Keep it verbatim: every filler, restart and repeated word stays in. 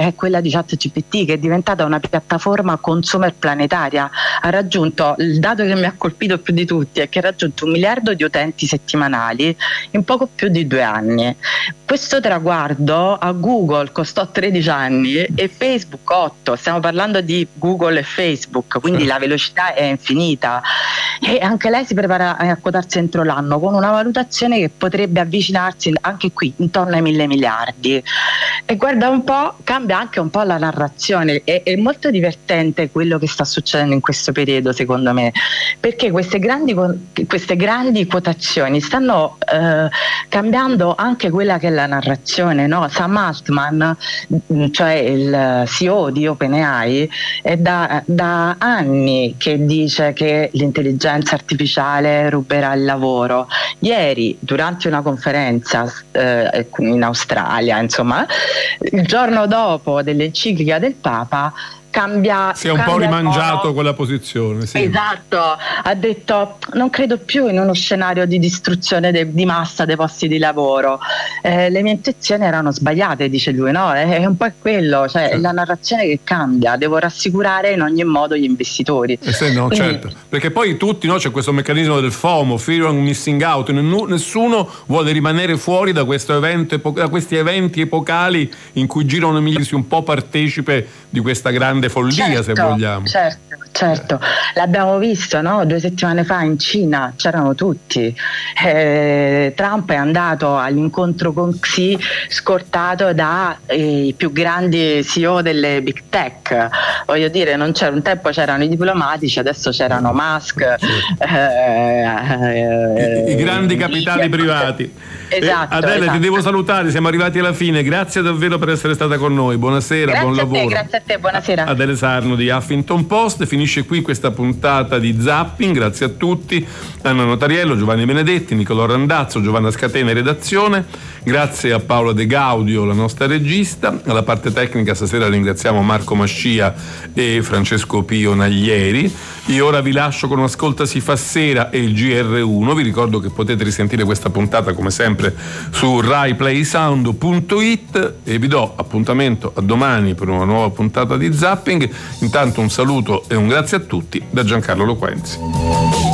è quella di ChatGPT, che è diventata una piattaforma consumer planetaria. Ha raggiunto, il dato che mi ha colpito più di tutti è che ha raggiunto un miliardo di utenti settimanali in poco più di due anni. Questo traguardo a Google costò tredici anni e Facebook otto. Stiamo parlando di Google e Facebook, quindi la velocità è infinita, e anche lei si prepara a quotarsi entro l'anno con una valutazione che potrebbe avvicinarsi anche qui intorno ai mille miliardi. E guarda un po', cambia anche un po' la narrazione. È, è molto divertente quello che sta succedendo in questo periodo, secondo me, perché queste grandi, queste grandi quotazioni stanno eh, cambiando anche quella che è la narrazione, no? Sam Altman, cioè il C E O di OpenAI, è da, da anni che dice che l'intelligenza artificiale ruberà il lavoro. Ieri, durante una conferenza eh, in Australia, insomma, il giorno dopo dell'enciclica del Papa, cambia, si è un cambia po' rimangiato tono. quella posizione, sì. Esatto, ha detto: non credo più in uno scenario di distruzione de, di massa dei posti di lavoro, eh, le mie intuizioni erano sbagliate, dice lui, no? È, è un po' quello, cioè certo. È la narrazione che cambia, devo rassicurare in ogni modo gli investitori. Eh sì, no, Quindi, certo, perché poi tutti, no, c'è questo meccanismo del FOMO, fear of missing out, nessuno vuole rimanere fuori da, questo evento, da questi eventi epocali in cui girano migliaia, un po' partecipe di questa grande follia, certo, se vogliamo. Certo, certo. L'abbiamo visto, no? Due settimane fa in Cina c'erano tutti. Eh, Trump è andato all'incontro con Xi scortato dai eh, più grandi C E O delle big tech. Voglio dire, non c'era, un tempo c'erano i diplomatici, adesso c'erano Musk, certo. eh, I, i grandi capitali privati. Esatto, eh, Adele, esatto. ti devo salutare, siamo arrivati alla fine. Grazie davvero per essere stata con noi. Buonasera, grazie buon lavoro. A te, grazie a te, buonasera. Adele Sarno di Huffington Post. Finisce qui questa puntata di Zapping. Grazie a tutti. Anna Notariello, Giovanni Benedetti, Nicolò Randazzo, Giovanna Scatena in redazione. Grazie a Paola De Gaudio, la nostra regista. Alla parte tecnica stasera ringraziamo Marco Mascia e Francesco Pio Naglieri. Io ora vi lascio con un Ascolta si fa sera e il G R uno. Vi ricordo che potete risentire questa puntata come sempre su rai play sound punto it e vi do appuntamento a domani per una nuova puntata di Zapping. Intanto un saluto e un grazie a tutti da Giancarlo Loquenzi.